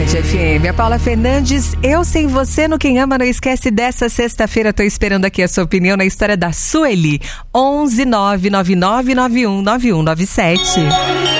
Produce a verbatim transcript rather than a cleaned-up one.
Band F M. A Paula Fernandes, eu sem você no Quem Ama Não Esquece dessa sexta-feira. Tô esperando aqui a sua opinião na história da Sueli. onze nove nove nove nove um nove um nove sete.